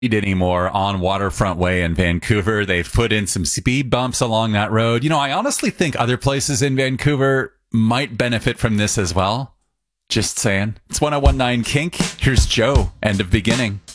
Anymore on Waterfront Way in Vancouver. They've put in some speed bumps along that road. I honestly think other places in Vancouver might benefit from this as well. Just saying. It's 1019 Kink. Here's Joe, End of Beginning.